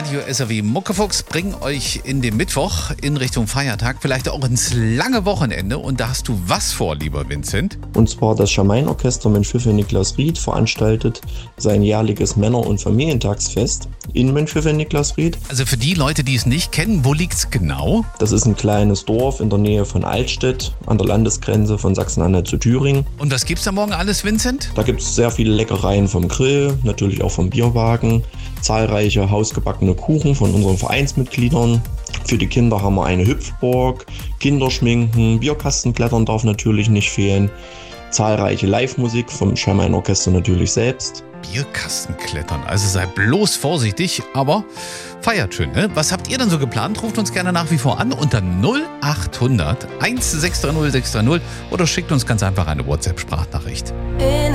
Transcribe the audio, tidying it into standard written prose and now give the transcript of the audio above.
Radio SAW Muckefuchs bringen euch in den Mittwoch in Richtung Feiertag, vielleicht auch ins lange Wochenende. Und da hast du was vor, lieber Vincent? Und zwar das Scharmein-Orchester Mönchhövel-Niklasried veranstaltet sein jährliches Männer- und Familientagsfest in Mönchhövel-Niklasried. Also für die Leute, die es nicht kennen, wo liegt's genau? Das ist ein kleines Dorf in der Nähe von Altstedt an der Landesgrenze von Sachsen-Anhalt zu Thüringen. Und was gibt's da morgen alles, Vincent? Da gibt es sehr viele Leckereien vom Grill, natürlich auch vom Bierwagen, zahlreiche hausgebackene Kuchen von unseren Vereinsmitgliedern. Für die Kinder haben wir eine Hüpfburg, Kinderschminken, Bierkastenklettern darf natürlich nicht fehlen, zahlreiche Live-Musik vom Scharmein-Orchester natürlich selbst. Bierkastenklettern, also sei bloß vorsichtig, aber feiert schön, ne? Was habt ihr denn so geplant? Ruft uns gerne nach wie vor an unter 0800 1630 630 oder schickt uns ganz einfach eine WhatsApp-Sprachnachricht.